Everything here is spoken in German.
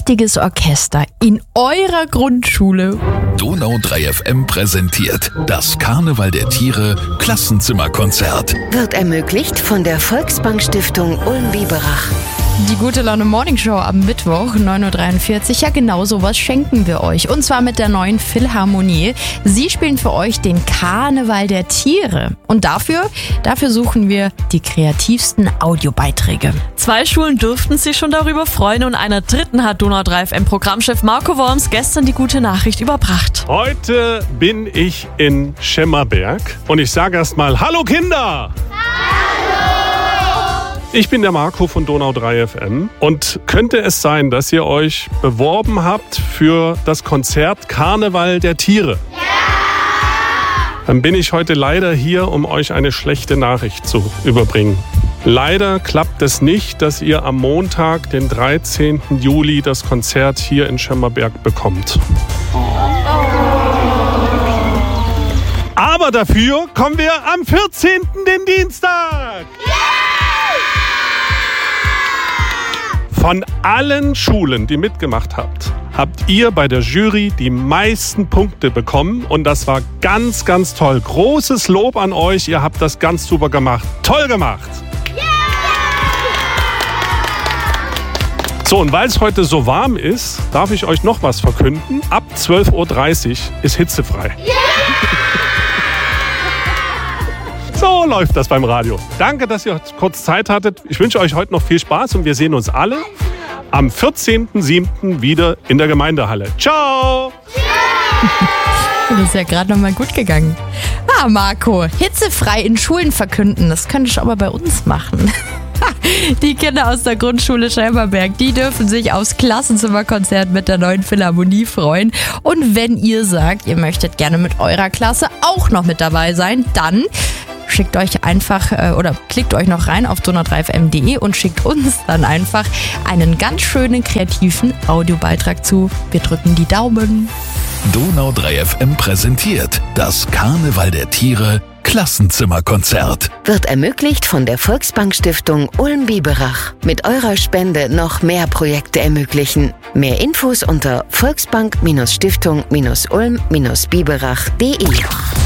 richtiges Orchester in eurer Grundschule. Donau 3 FM präsentiert das Karneval der Tiere Klassenzimmerkonzert. Wird ermöglicht von der Volksbank-Stiftung Ulm-Biberach. Die Gute Laune Morning Show am Mittwoch, 9.43 Uhr. Ja, genau sowas schenken wir euch. Und zwar mit der neuen Philharmonie. Sie spielen für euch den Karneval der Tiere. Und dafür suchen wir die kreativsten Audiobeiträge. 2 Schulen dürften sich schon darüber freuen und einer dritten hat Donau 3 FM Programmchef Marco Worms gestern die gute Nachricht überbracht. Heute bin ich in Schemmerberg und ich sage erst mal Hallo Kinder! Ich bin der Marco von Donau 3 FM und könnte es sein, dass ihr euch beworben habt für das Konzert Karneval der Tiere? Ja! Dann bin ich heute leider hier, um euch eine schlechte Nachricht zu überbringen. Leider klappt es nicht, dass ihr am Montag, den 13. Juli, das Konzert hier in Schemmerberg bekommt. Aber dafür kommen wir am 14. den Dienstag. Von allen Schulen, die mitgemacht habt ihr bei der Jury die meisten Punkte bekommen und das war ganz, ganz toll. Großes Lob an euch, ihr habt das ganz super gemacht. Toll gemacht! So, und weil es heute so warm ist, darf ich euch noch was verkünden. Ab 12.30 Uhr ist hitzefrei. So läuft das beim Radio. Danke, dass ihr kurz Zeit hattet. Ich wünsche euch heute noch viel Spaß und wir sehen uns alle am 14.07. wieder in der Gemeindehalle. Ciao! Das ist ja gerade noch mal gut gegangen. Marco, hitzefrei in Schulen verkünden, das könnte ich auch mal bei uns machen. Die Kinder aus der Grundschule Schemmerberg, die dürfen sich aufs Klassenzimmerkonzert mit der neuen Philharmonie freuen. Und wenn ihr sagt, ihr möchtet gerne mit eurer Klasse auch noch mit dabei sein, dann schickt euch einfach oder klickt euch noch rein auf donau3fm.de und schickt uns dann einfach einen ganz schönen kreativen Audiobeitrag zu. Wir drücken die Daumen. Donau 3 FM präsentiert das Karneval der Tiere Klassenzimmerkonzert. Wird ermöglicht von der Volksbank-Stiftung Ulm-Biberach. Mit eurer Spende noch mehr Projekte ermöglichen. Mehr Infos unter volksbank-stiftung-ulm-biberach.de.